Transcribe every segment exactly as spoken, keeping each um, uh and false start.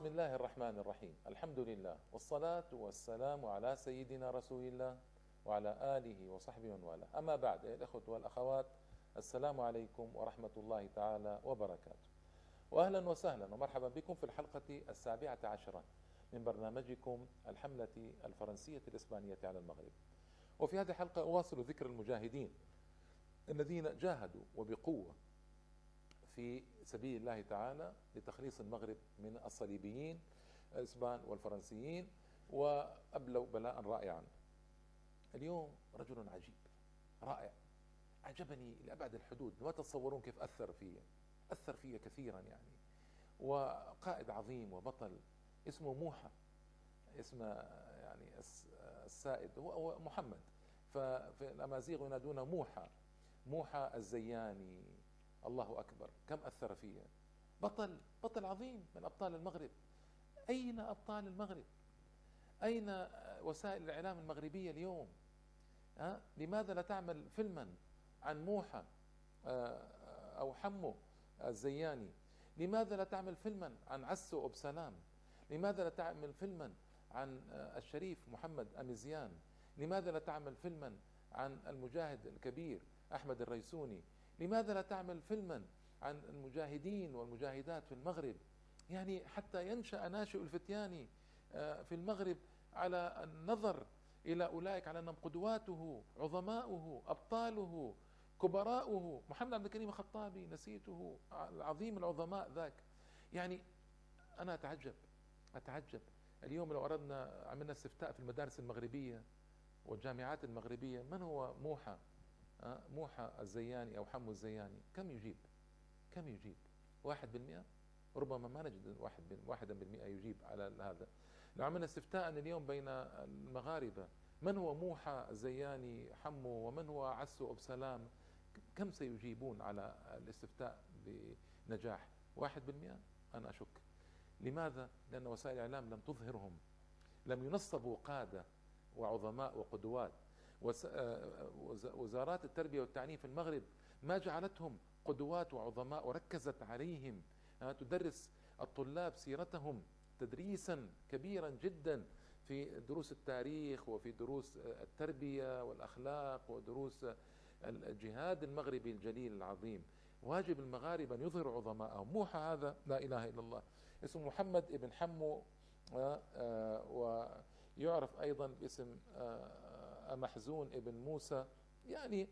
بسم الله الرحمن الرحيم. الحمد لله والصلاة والسلام على سيدنا رسول الله وعلى آله وصحبه ومن والاه. أما بعد، أيها الأخوة والأخوات، السلام عليكم ورحمة الله تعالى وبركاته، وأهلا وسهلا ومرحبا بكم في الحلقة السابعة عشرة من برنامجكم الحملة الفرنسية الإسبانية على المغرب. وفي هذه الحلقة أواصل ذكر المجاهدين الذين جاهدوا وبقوة في سبيل الله تعالى لتخليص المغرب من الصليبيين الإسبان والفرنسيين، وأبلوا بلاء رائعا. اليوم رجل عجيب رائع أعجبني لأبعد الحدود، ما تتصورون كيف أثر في أثر في كثيرا يعني. وقائد عظيم وبطل اسمه موحى، اسمه يعني السائد هو محمد، ففي الأمازيغ ينادونه موحى، موحى الزياني. الله أكبر، كم أثر فيه. بطل بطل عظيم من أبطال المغرب. أين أبطال المغرب؟ أين وسائل الإعلام المغربية اليوم؟ أه؟ لماذا لا تعمل فيلما عن موحى أو حمو الزياني؟ لماذا لا تعمل فيلما عن عسو أبسلام؟ لماذا لا تعمل فيلما عن الشريف محمد أميزيان؟ لماذا لا تعمل فيلما عن المجاهد الكبير أحمد الريسوني؟ لماذا لا تعمل فيلما عن المجاهدين والمجاهدات في المغرب؟ يعني حتى ينشأ ناشئ الفتيان في المغرب على النظر إلى أولئك على أنهم قدواته، عظماؤه، أبطاله، كبراؤه. محمد عبد الكريم الخطابي نسيته، العظيم العظماء ذاك. يعني أنا أتعجب أتعجب اليوم لو أردنا عملنا استفتاء في المدارس المغربية والجامعات المغربية، من هو موحى موحى الزياني أو حمو الزياني؟ كم يجيب؟ كم يجيب؟ واحد بالمئة؟ ربما ما نجد واحد واحدا بالمئة يجيب على هذا. لو عملنا استفتاء اليوم بين المغاربة، من هو موحى الزياني حمو ومن هو عسو أبسلام، كم سيجيبون على الاستفتاء بنجاح؟ واحد بالمئة؟ أنا أشك. لماذا؟ لأن وسائل الإعلام لم تظهرهم، لم ينصبوا قادة وعظماء وقدوات. وزارات التربية والتعليم في المغرب ما جعلتهم قدوات وعظماء وركزت عليهم، تدرس الطلاب سيرتهم تدريسا كبيرا جدا في دروس التاريخ وفي دروس التربية والأخلاق ودروس الجهاد المغربي الجليل العظيم. واجب المغاربة أن يظهروا عظماءهم. موحى هذا لا إله إلا الله، اسمه محمد ابن حمو، ويعرف أيضا باسم محزون ابن موسى. يعني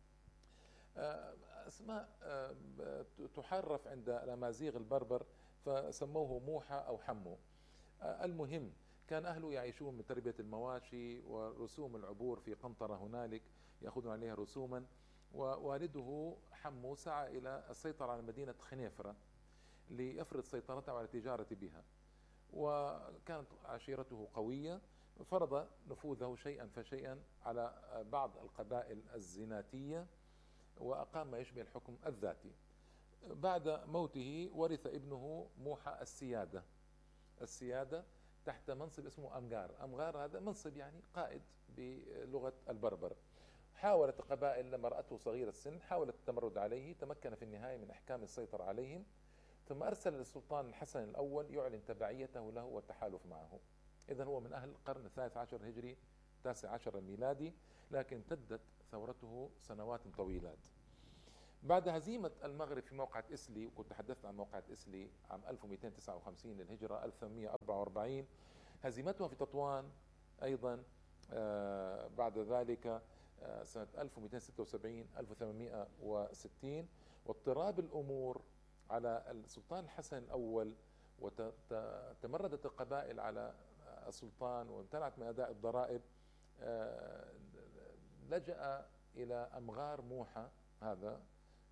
أسماء تحرف عند الأمازيغ البربر فسموه موحى أو حمو. المهم كان أهله يعيشون من تربية المواشي ورسوم العبور في قنطرة هنالك يأخذون عليها رسوما. ووالده حمو سعى إلى السيطرة على مدينة خنيفرة ليفرض سيطرته على التجارة بها، وكانت عشيرته قوية، فرض نفوذه شيئا فشيئا على بعض القبائل الزناتية وأقام ما يشبه الحكم الذاتي. بعد موته ورث ابنه موحى السيادة السيادة تحت منصب اسمه أمغار. أمغار هذا منصب يعني قائد بلغة البربر. حاولت القبائل لما رأته صغير السن حاولت التمرد عليه، تمكن في النهاية من إحكام السيطرة عليهم، ثم أرسل للسلطان الحسن الأول يعلن تبعيته له والتحالف معه. إذن هو من أهل القرن الثالث عشر الهجري التاسع عشر الميلادي، لكن امتدت ثورته سنوات طويلات. بعد هزيمة المغرب في موقعة إسلي، وكنت تحدثت عن موقعة إسلي عام ألف ومئتين وتسعة وخمسين للهجرة ألف وثمانمئة وأربعة وأربعين، هزيمتها في تطوان أيضا آه بعد ذلك آه سنة ألف ومئتين وستة وسبعين ألف وثمانمئة وستين، واضطراب الأمور على السلطان الحسن الأول، وتمردت القبائل على السلطان وامتنعت من أداء الضرائب. آه لجأ إلى أمغار موحى، هذا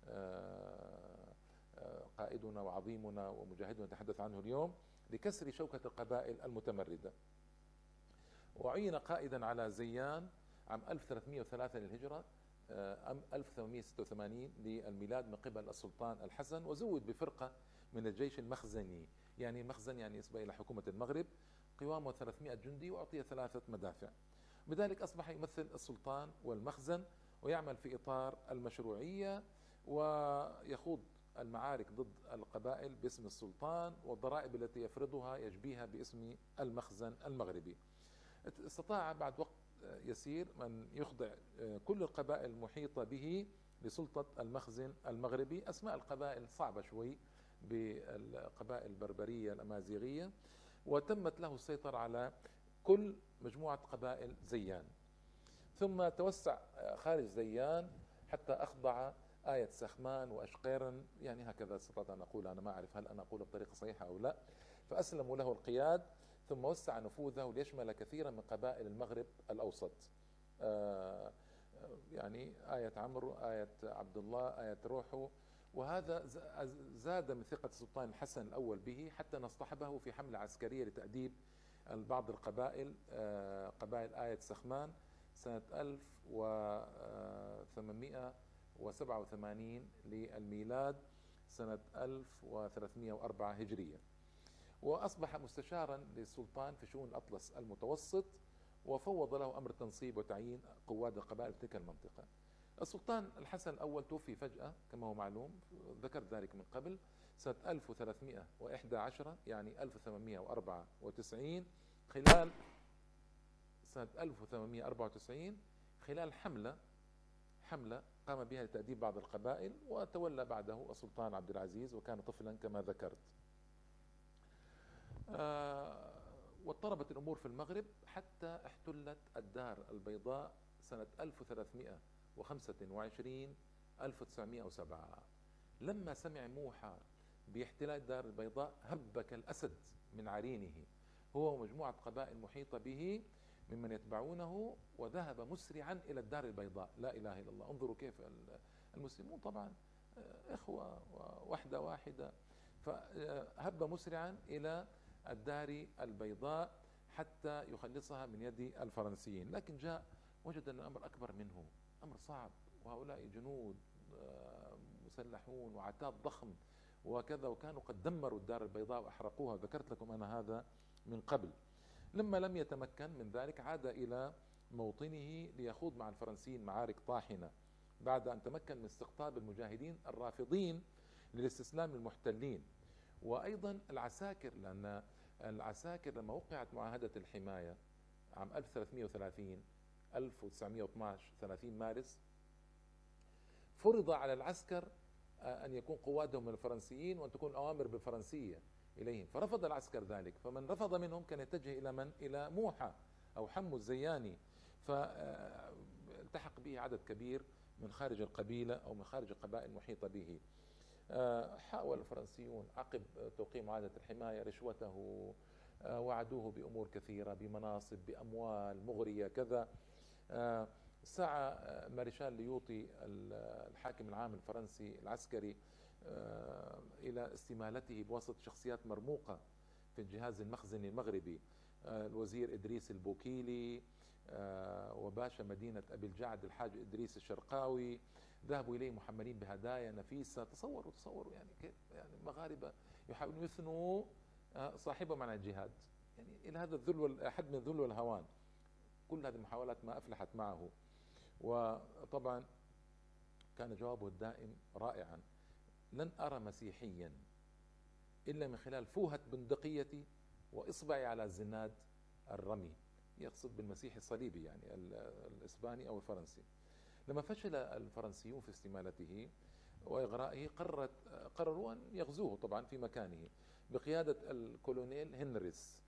قائدنا وعظيمنا ومجاهدنا نتحدث عنه اليوم، لكسر شوكة القبائل المتمردة. وعين قائدا على زيان عام ألف وثلاثمئة وثلاثة للهجرة أم ألف وثمانمئة وستة وثمانين للميلاد من قبل السلطان الحسن، وزود بفرقة من الجيش المخزني. يعني مخزن يعني نسبة إلى حكومة المغرب، قوامه ثلاثمئة جندي، وأعطي ثلاثة مدافع. بذلك أصبح يمثل السلطان والمخزن، ويعمل في إطار المشروعية، ويخوض المعارك ضد القبائل باسم السلطان، والضرائب التي يفرضها يجبيها باسم المخزن المغربي. استطاع بعد وقت يسير من يخضع كل القبائل المحيطة به لسلطة المخزن المغربي. أسماء القبائل صعبة شوي، بالقبائل البربرية الأمازيغية، وتمت له السيطرة على كل مجموعة قبائل زيان. ثم توسع خارج زيان حتى أخضع آية سخمان وأشقيرن، يعني هكذا استطعت أن أقول، أنا ما أعرف هل أنا أقول بطريقة صحيحة أو لا. فأسلموا له القياد، ثم وسع نفوذه ليشمل كثيرا من قبائل المغرب الأوسط. آه يعني آية عمرو، آية عبد الله، آية روحو. وهذا زاد من ثقة السلطان الحسن الأول به، حتى نصطحبه في حملة عسكرية لتأديب بعض القبائل، آه قبائل آية سخمان سنة ألف وثمانمائة وسبعة وثمانين للميلاد، سنة ألف وثلاثمائة وأربعة هجرية. وأصبح مستشارا للسلطان في شؤون الأطلس المتوسط، وفوض له أمر تنصيب وتعيين قواد القبائل في تلك المنطقة. السلطان الحسن الأول توفي فجأة كما هو معلوم، ذكرت ذلك من قبل، سنة ألف وثلاثمائة وإحدى عشر يعني ألف وثمانمائة وأربعة وتسعين، خلال سنة ألف وثمانمائة وأربعة وتسعين خلال حملة حملة قام بها لتأديب بعض القبائل، وتولى بعده السلطان عبد العزيز وكان طفلا كما ذكرت. آه واضطربت الأمور في المغرب حتى احتلت الدار البيضاء سنة ألف وثلاثمائة وخمسة وعشرين ألف وتسعمائة وسبعة. لما سمع موحى باحتلال دار البيضاء هب كالأسد من عرينه، هو ومجموعة قبائل محيطة به ممن يتبعونه، وذهب مسرعا إلى الدار البيضاء. لا إله إلا الله. انظروا كيف المسلمون طبعا إخوة وحدة واحدة، فهب مسرعا إلى الدار البيضاء حتى يخلصها من يد الفرنسيين. لكن جاء وجد أن الأمر أكبر منه، أمر صعب، وهؤلاء جنود مسلحون وعتاد ضخم وكذا، وكانوا قد دمروا الدار البيضاء وأحرقوها، ذكرت لكم أنا هذا من قبل. لما لم يتمكن من ذلك عاد إلى موطنه ليخوض مع الفرنسيين معارك طاحنة، بعد أن تمكن من استقطاب المجاهدين الرافضين للاستسلام للمحتلين. وأيضا العساكر، لأن العساكر لما وقعت معاهدة الحماية عام ألف وثلاثمائة وثلاثين ألف وتسعمائة واثني عشر ثلاثين مارس، فرض على العسكر أن يكون قوادهم من الفرنسيين وأن تكون أوامر بالفرنسية إليهم، فرفض العسكر ذلك. فمن رفض منهم كان يتجه إلى من؟ إلى موحى أو حمو الزياني، فالتحق به عدد كبير من خارج القبيلة أو من خارج القبائل المحيطة به. حاول الفرنسيون عقب توقيع معاهدة الحماية رشوته، وعدوه بأمور كثيرة، بمناصب، بأموال مغرية كذا. سعى مارشال ليوطي الحاكم العام الفرنسي العسكري إلى استمالته بواسطة شخصيات مرموقة في الجهاز المخزني المغربي، الوزير إدريس البوكيلي وباشا مدينة أبي الجعد الحاج إدريس الشرقاوي. ذهبوا إليه محملين بهدايا نفيسة. تصوروا تصوروا يعني كيف يعني المغاربة يحاولون يثنوا صاحبهم عن الجهاد، يعني إلى هذا الذل، حد من الذل والهوان. كل هذه المحاولات ما أفلحت معه. وطبعا كان جوابه الدائم رائعا: لن أرى مسيحيا إلا من خلال فوهة بندقيتي وإصبعي على زناد الرمي. يقصد بالمسيح الصليبي يعني الإسباني أو الفرنسي. لما فشل الفرنسيون في استمالته وإغرائه، قررت قرروا أن يغزوه طبعا في مكانه بقيادة الكولونيل هنريس،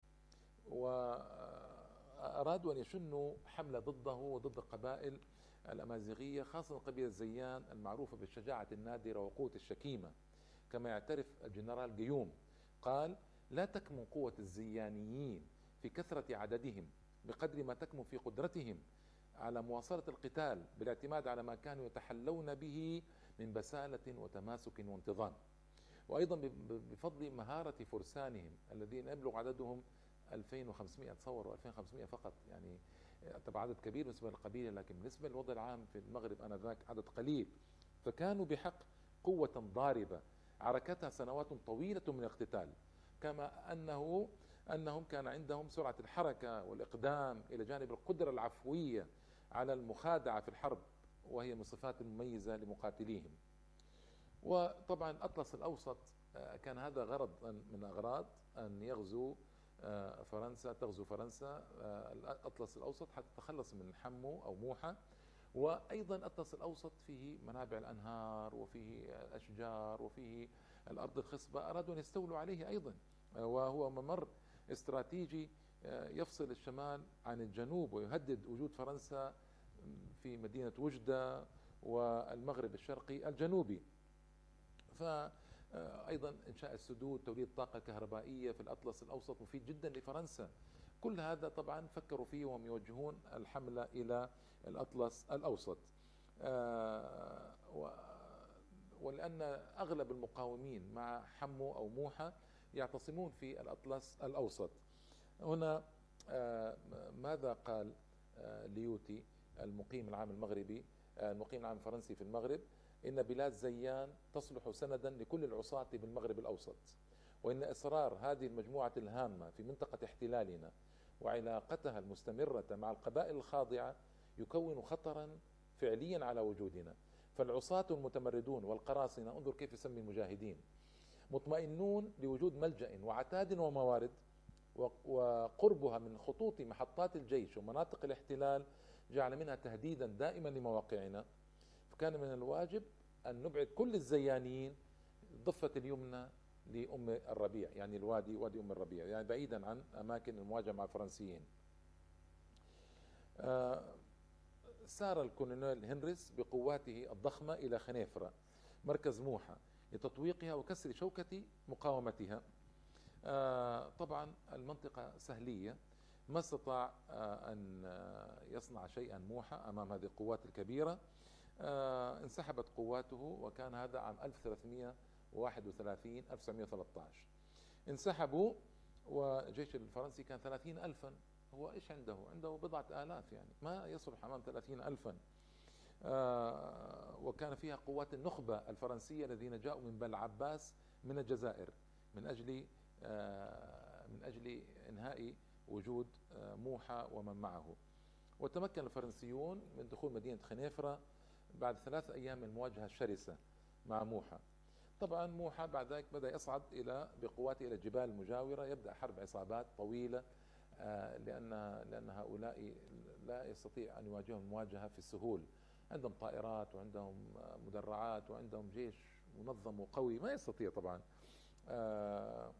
وأرادوا أن يشنوا حملة ضده وضد القبائل الأمازيغية، خاصة قبيلة زيان المعروفة بالشجاعة النادرة وقوة الشكيمة، كما يعترف الجنرال قيوم. قال: لا تكمن قوة الزيانيين في كثرة عددهم بقدر ما تكمن في قدرتهم على مواصلة القتال بالاعتماد على ما كانوا يتحلون به من بسالة وتماسك وانتظام، وأيضا بفضل مهارة فرسانهم الذين يبلغ عددهم ألفين وخمسمائة. تصوروا ألفين وخمسمائة فقط، يعني طبعا عدد كبير بالنسبة للقبيلة، لكن بالنسبة للوضع العام في المغرب آنذاك عدد قليل. فكانوا بحق قوة ضاربة عركتها سنوات طويلة من الاقتتال، كما أنه أنهم كان عندهم سرعة الحركة والإقدام إلى جانب القدرة العفوية على المخادعة في الحرب، وهي من الصفات المميزة لمقاتليهم. وطبعا الأطلس الأوسط كان هذا غرض من أغراض أن يغزو فرنسا، تغزو فرنسا الأطلس الأوسط حتى تتخلص من حمو أو موحة. وأيضا الأطلس الأوسط فيه منابع الأنهار وفيه الأشجار وفيه الأرض الخصبة، أرادوا أن يستولوا عليه أيضا، وهو ممر استراتيجي يفصل الشمال عن الجنوب ويهدد وجود فرنسا في مدينة وجدة والمغرب الشرقي الجنوبي. فأيضا إنشاء السدود، توليد طاقة كهربائية في الأطلس الأوسط مفيد جدا لفرنسا. كل هذا طبعا فكروا فيه وهم يوجهون الحملة إلى الأطلس الأوسط. ولأن أغلب المقاومين مع حمو أو موحة يعتصمون في الأطلس الأوسط. هنا ماذا قال ليوتي المقيم العام المغربي المقيم العام الفرنسي في المغرب؟ إن بلاد زيان تصلح سندا لكل العصاة بالمغرب الأوسط، وإن إصرار هذه المجموعة الهامة في منطقة احتلالنا وعلاقتها المستمرة مع القبائل الخاضعة يكون خطرا فعليا على وجودنا. فالعصاة المتمردون والقراصنة، انظر كيف يسمي المجاهدين، مطمئنون لوجود ملجأ وعتاد وموارد وقربها من خطوط محطات الجيش ومناطق الاحتلال جعل منها تهديدا دائما لمواقعنا. فكان من الواجب أن نبعد كل الزيانيين الضفة اليمنى لأم الربيع، يعني الوادي وادي أم الربيع، يعني بعيدا عن أماكن المواجهة مع الفرنسيين. آه سار الكولونيل هنريس بقواته الضخمة إلى خنيفرة مركز موحة لتطويقها وكسر شوكة مقاومتها. آه طبعا المنطقة سهلية، ما استطاع آه أن يصنع شيئا موحة أمام هذه القوات الكبيرة. آه انسحبت قواته، وكان هذا عام ألف وثلاثمئة وواحد وثلاثين ألف وتسعمئة وثلاثة عشر. انسحبوا، والجيش الفرنسي كان ثلاثين ألفا. هو إيش عنده؟ عنده بضعة آلاف، يعني ما يصلح أمام ثلاثين ألفا. آه وكان فيها قوات النخبة الفرنسية الذين جاءوا من بل عباس من الجزائر من أجل آه من أجل إنهاء وجود آه موحة ومن معه. وتمكن الفرنسيون من دخول مدينة خنيفرة بعد ثلاث أيام من المواجهة الشرسة مع موحة. طبعا موحة بعد ذلك بدأ يصعد إلى بقواته إلى الجبال المجاورة، يبدأ حرب عصابات طويلة، آه لأن لأن هؤلاء لا يستطيع أن يواجههم المواجهة في السهول. عندهم طائرات وعندهم مدرعات وعندهم جيش منظم وقوي، ما يستطيع طبعا. آه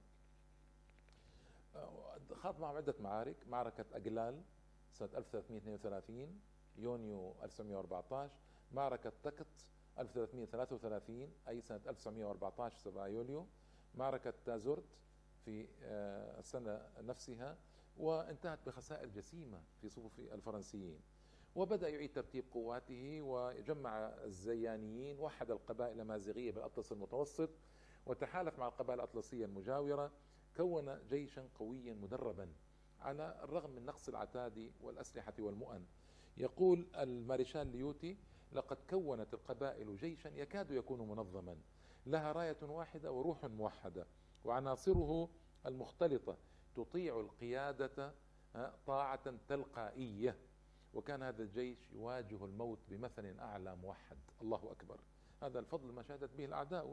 خاض معهم عدة معارك، معركة أقلال سنة ألف وثلاثمئة واثنين وثلاثين يونيو ألف وتسعمئة وأربعة عشر، معركة تكت ألف وثلاثمئة وثلاثة وثلاثين أي سنة ألف وتسعمئة وأربعة عشر سبعة يوليو، معركة تازورت في السنة نفسها، وانتهت بخسائر جسيمة في صفوف الفرنسيين. وبدأ يعيد ترتيب قواته وجمع الزيانيين، وحد القبائل الأمازيغية بالأطلس المتوسط وتحالف مع القبائل الأطلسية المجاورة، كون جيشا قويا مدربا على الرغم من نقص العتاد والأسلحة والمؤن. يقول المارشال ليوتي: لقد كونت القبائل جيشا يكاد يكون منظما، لها راية واحدة وروح موحدة، وعناصره المختلطة تطيع القيادة طاعة تلقائية. وكان هذا الجيش يواجه الموت بمثل أعلى موحد. الله أكبر. هذا الفضل ما شهدت به الأعداء.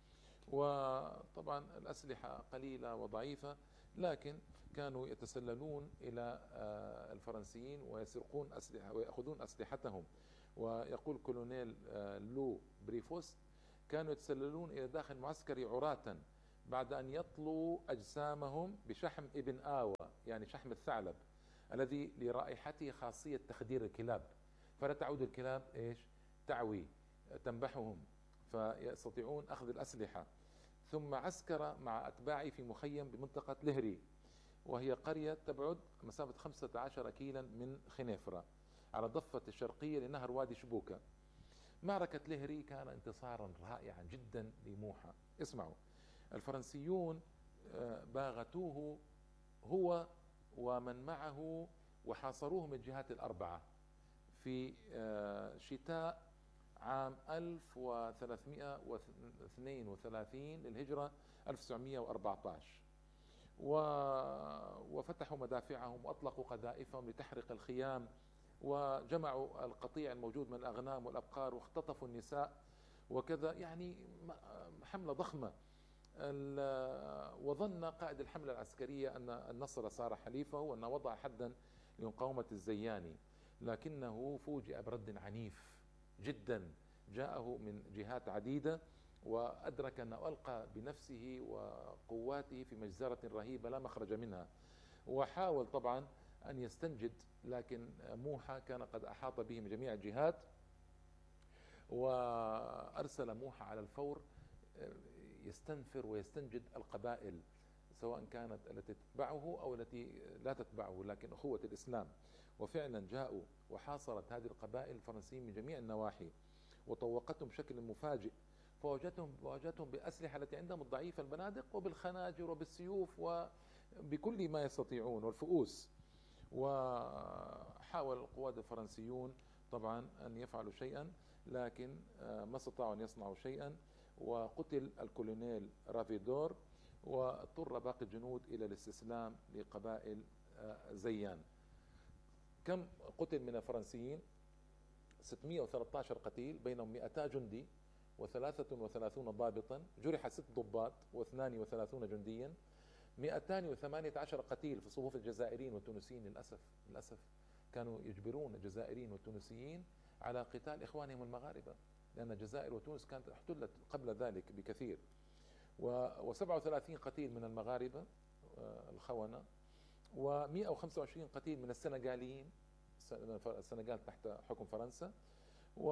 وطبعا الأسلحة قليلة وضعيفة، لكن كانوا يتسللون إلى الفرنسيين ويسرقون أسلحة ويأخذون أسلحتهم. ويقول كولونيل لو بريفوست: كانوا يتسللون إلى داخل معسكر عراة بعد أن يطلوا أجسامهم بشحم ابن آوى، يعني شحم الثعلب الذي لرائحته خاصية تخدير الكلاب، فلا تعود الكلاب إيش تعوي تنبحهم، فيستطيعون أخذ الأسلحة. ثم عسكر مع أتباعه في مخيم بمنطقة لهري، وهي قرية تبعد مسافة خمسة عشر كيلا من خنيفرة على الضفة الشرقية لنهر وادي شبوكة. معركة لهري كان انتصارا رائعا جدا لموحة. اسمعوا، الفرنسيون باغتوه هو ومن معه وحاصروه من الجهات الأربعة في شتاء عام ألف وثلاثمئة واثنين وثلاثين للهجرة ألف وتسعمئة وأربعة عشر، وفتحوا مدافعهم وأطلقوا قذائفهم لتحرق الخيام، وجمعوا القطيع الموجود من الأغنام والأبقار، واختطفوا النساء، وكذا، يعني حملة ضخمة. وظن قائد الحملة العسكرية أن النصر صار حليفه وأن وضع حدا لمقاومة الزياني، لكنه فوجئ برد عنيف جدا جاءه من جهات عديدة، وأدرك أنه ألقى بنفسه وقواته في مجزرة رهيبة لا مخرج منها. وحاول طبعا أن يستنجد، لكن موحى كان قد أحاط به من جميع الجهات، وأرسل موحى على الفور يستنفر ويستنجد القبائل، سواء كانت التي تتبعه أو التي لا تتبعه، لكن أخوة الإسلام. وفعلا جاءوا وحاصرت هذه القبائل الفرنسيين من جميع النواحي وطوقتهم بشكل مفاجئ، فوجدتهم فوجدتهم بالأسلحة التي عندهم الضعيفة، البنادق وبالخناجر وبالسيوف وبكل ما يستطيعون والفؤوس. وحاول القواد الفرنسيون طبعا أن يفعلوا شيئا، لكن ما استطاعوا أن يصنعوا شيئا، وقتل الكولونيل رافيدور، واضطر باقي الجنود إلى الاستسلام لقبائل زيان. كم قتل من الفرنسيين؟ ستمائة وثلاثة عشر قتيل، بينهم مئتا جندي وثلاثة وثلاثون ضابطا، جرح ست ضباط واثنان وثلاثون جنديا، مئتان وثمانية عشر قتيل في صفوف الجزائريين والتونسيين. للأسف للأسف كانوا يجبرون الجزائريين والتونسيين على قتال إخوانهم المغاربة، لأن الجزائر وتونس كانت احتلت قبل ذلك بكثير. وسبعة وثلاثين قتيل من المغاربة الخونة، ومئة وخمسة وعشرين قتيل من السنغاليين، السنغال تحت حكم فرنسا. و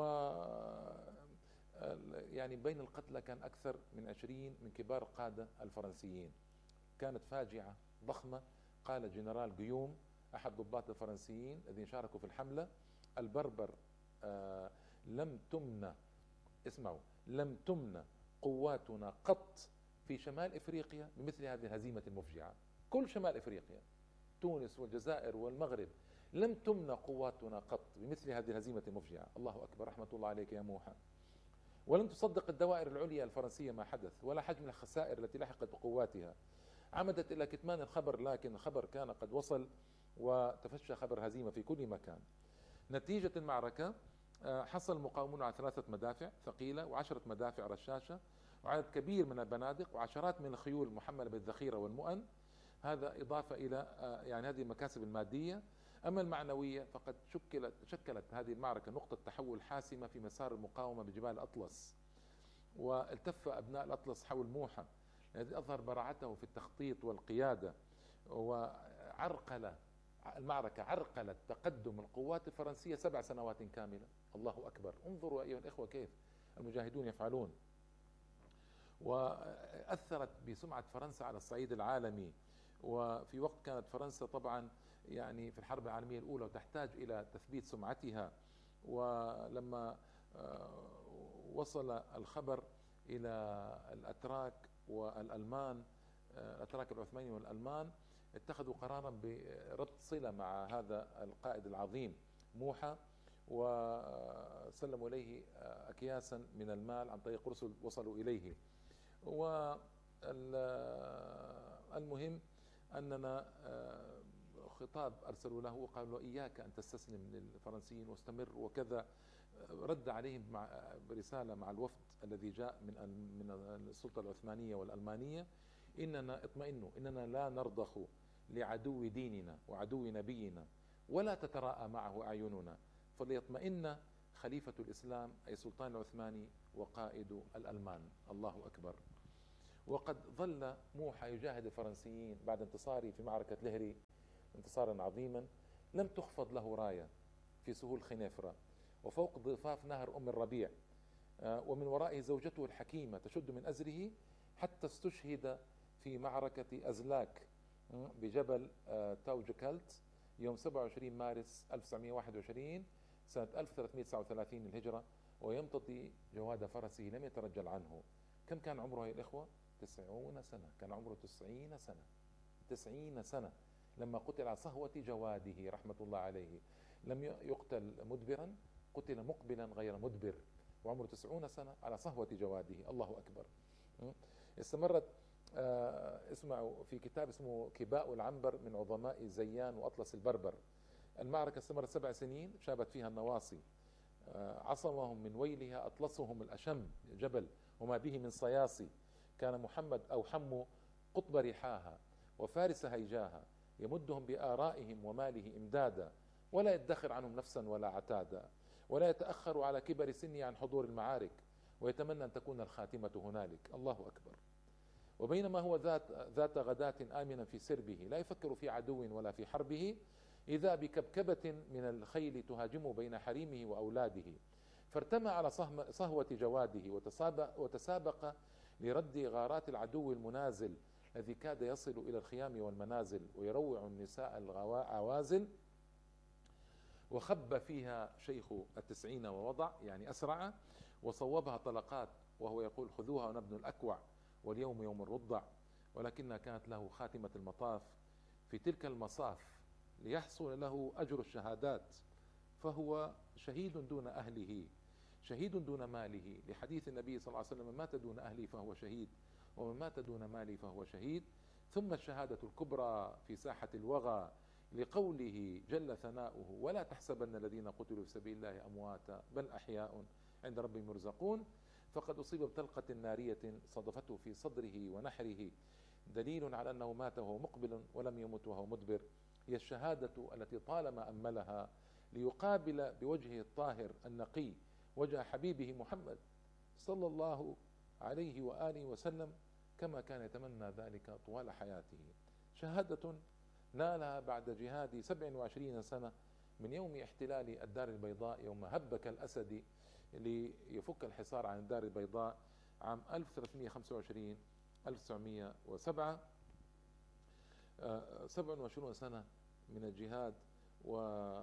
يعني بين القتلى كان أكثر من عشرين من كبار القادة الفرنسيين. كانت فاجعة ضخمة. قال جنرال جيوم أحد ضباط الفرنسيين الذين شاركوا في الحملة: البربر آه لم تمنى، اسمعوا، لم تمنى قواتنا قط في شمال إفريقيا بمثل هذه الهزيمة المفجعة. كل شمال إفريقيا، تونس والجزائر والمغرب، لم تمنى قواتنا قط بمثل هذه الهزيمة المفجعة. الله أكبر، رحمة الله عليك يا موحى. ولم تصدق الدوائر العليا الفرنسية ما حدث، ولا حجم الخسائر التي لحقت بقواتها. عمدت إلى كتمان الخبر، لكن الخبر كان قد وصل وتفشى خبر هزيمة في كل مكان. نتيجة المعركة حصل المقاومون على ثلاثة مدافع ثقيلة وعشرة مدافع رشاشة وعدد كبير من البنادق وعشرات من الخيول المحملة بالذخيرة والمؤن. هذا إضافة إلى يعني هذه المكاسب المادية. أما المعنوية فقد شكلت شكلت هذه المعركة نقطة تحول حاسمة في مسار المقاومة بجبال الأطلس. والتف أبناء الأطلس حول موحى الذي أظهر براعته في التخطيط والقيادة، وعرقل المعركة، عرقلت تقدم القوات الفرنسية سبع سنوات كاملة. الله أكبر. انظروا أيها الإخوة كيف المجاهدون يفعلون. وأثرت بسمعة فرنسا على الصعيد العالمي. وفي وقت كانت فرنسا طبعا يعني في الحرب العالمية الأولى وتحتاج إلى تثبيت سمعتها، ولما وصل الخبر إلى الأتراك والألمان، الأتراك العثمانيين والألمان، اتخذوا قرارا بربط صلة مع هذا القائد العظيم موحى، وسلموا إليه أكياسا من المال عن طريق رسل وصلوا إليه. والمهم أننا خطاب أرسلوا له وقالوا له: إياك أن تستسلم للفرنسيين واستمر وكذا. رد عليهم مع برسالة مع الوفد الذي جاء من من السلطة العثمانية والألمانية: إننا اطمئنوا، إننا لا نرضخ لعدو ديننا وعدو نبينا ولا تتراءى معه أعيننا، فليطمئن خليفة الإسلام أي السلطان العثماني وقائد الألمان. الله أكبر. وقد ظل موحى يجاهد الفرنسيين بعد انتصاره في معركة لهري انتصارا عظيما. لم تخفض له راية في سهول خنيفرة وفوق ضفاف نهر أم الربيع، ومن ورائه زوجته الحكيمة تشد من أزره، حتى استشهد في معركة أزلاك بجبل تاوجكالت يوم سبعة وعشرين مارس ألف وتسعمائة وواحد وعشرين سنة ألف وثلاثمائة وتسعة وثلاثين الهجرة، ويمتطي جواد فرسه لم يترجل عنه. كم كان عمره يا الإخوة؟ تسعون سنة. كان عمره تسعين سنة. تسعين سنة لما قتل على صهوة جواده رحمة الله عليه. لم يقتل مدبرا، قتل مقبلا غير مدبر، وعمره تسعون سنة على صهوة جواده. الله أكبر. استمرت آه اسمعوا في كتاب اسمه كباء العنبر من عظماء زيان وأطلس البربر. المعركة استمرت سبع سنين شابت فيها النواصي عصمهم من ويلها أطلسهم الأشم جبل وما به من صياصي. كان محمد أو حمو قطب رحاها وفارس هيجاها، يمدهم بآرائهم وماله إمدادا، ولا يدخر عنهم نفسا ولا عتادا، ولا يتأخر على كبر سنه عن حضور المعارك، ويتمنى أن تكون الخاتمة هنالك. الله أكبر. وبينما هو ذات, ذات غداة آمنا في سربه لا يفكر في عدو ولا في حربه، إذا بكبكبة من الخيل تهاجمه بين حريمه وأولاده، فارتمى على صهوة جواده وتسابق, وتسابق لرد غارات العدو المنازل الذي كاد يصل إلى الخيام والمنازل ويروع النساء العوازل. وخب فيها شيخ التسعين ووضع، يعني أسرع، وصوبها طلقات وهو يقول خذوها ونبن الأكوع واليوم يوم الرضع، ولكنها كانت له خاتمة المطاف في تلك المصاف ليحصل له أجر الشهادات، فهو شهيد دون أهله، شهيد دون ماله، لحديث النبي صلى الله عليه وسلم: من مات دون أهله فهو شهيد، ومن مات دون ماله فهو شهيد. ثم الشهادة الكبرى في ساحة الوغى لقوله جل ثناؤه: ولا تحسبن الذين قتلوا في سبيل الله أمواتا بل أحياء عند ربهم يرزقون. فقد أصيب بطلقة نارية صدفته في صدره ونحره، دليل على أنه مات وهو مقبل ولم يمت وهو مدبر. هي الشهادة التي طالما أملها ليقابل بوجهه الطاهر النقي وجه حبيبه محمد صلى الله عليه وآله وسلم كما كان يتمنى ذلك طوال حياته. شهادة نالها بعد جهاد سبع وعشرين سنة من يوم احتلال الدار البيضاء، يوم هبك الأسد ليفك الحصار عن الدار البيضاء عام ألف وثلاثمئة وخمسة وعشرين ألف وتسعمئة وسبعة. سبع وعشرين سنة من الجهاد، و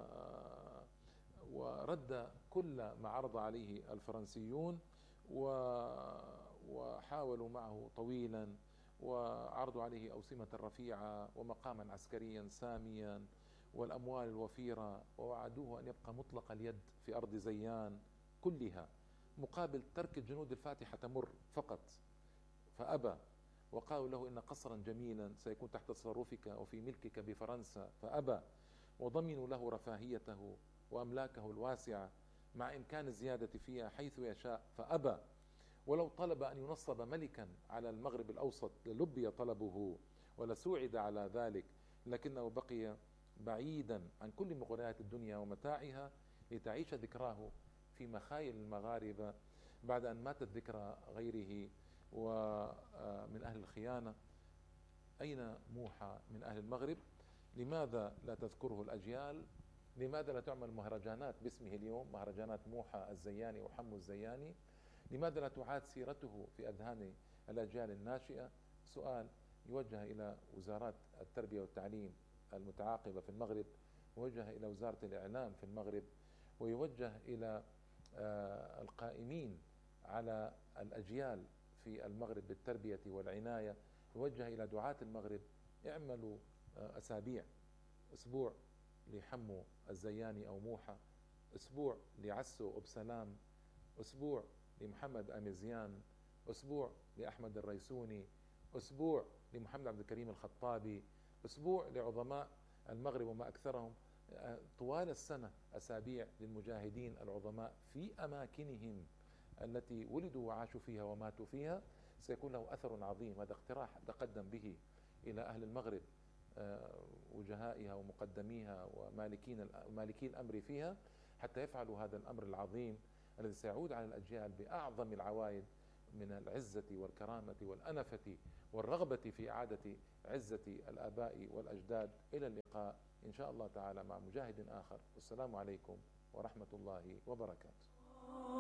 ورد كل ما عرض عليه الفرنسيون، وحاولوا معه طويلا، وعرضوا عليه أوسمة رفيعة ومقاما عسكريا ساميا والأموال الوفيرة، ووعدوه أن يبقى مطلق اليد في أرض زيان كلها مقابل ترك الجنود الفاتحة تمر فقط، فأبى. وقالوا له إن قصرا جميلا سيكون تحت تصرفك وفي ملكك بفرنسا، فأبى. وضمنوا له رفاهيته وأملاكه الواسعة مع إمكان الزيادة فيها حيث يشاء، فأبى. ولو طلب أن ينصب ملكا على المغرب الأوسط للبي طلبه ولسوعد على ذلك، لكنه بقي بعيدا عن كل مغريات الدنيا ومتاعها لتعيش ذكراه في مخايل المغاربة بعد أن ماتت ذكرى غيره ومن أهل الخيانة. أين موحى من أهل المغرب؟ لماذا لا تذكره الأجيال؟ لماذا لا تعمل مهرجانات باسمه اليوم، مهرجانات موحى الزياني وحمو الزياني؟ لماذا لا تعاد سيرته في أذهان الأجيال الناشئة؟ سؤال يوجه إلى وزارات التربية والتعليم المتعاقبة في المغرب، ويوجه إلى وزارة الإعلام في المغرب، ويوجه إلى القائمين على الأجيال في المغرب بالتربية والعناية، يوجه إلى دعاة المغرب: اعملوا أسابيع، أسبوع لحمو الزياني أو موحى، أسبوع لعسو أبسلام، أسبوع لمحمد أميزيان، أسبوع لأحمد الريسوني، أسبوع لمحمد عبد الكريم الخطابي، أسبوع لعظماء المغرب وما أكثرهم. طوال السنة أسابيع للمجاهدين العظماء في أماكنهم التي ولدوا وعاشوا فيها وماتوا فيها، سيكون له أثر عظيم. هذا اقتراح تقدم به إلى أهل المغرب وجهائها ومقدميها ومالكين مالكي الأمر فيها، حتى يفعلوا هذا الأمر العظيم الذي سيعود على الأجيال بأعظم العوائد من العزة والكرامة والأنفة والرغبة في إعادة عزة الآباء والأجداد. إلى اللقاء إن شاء الله تعالى مع مجاهد آخر، والسلام عليكم ورحمة الله وبركاته.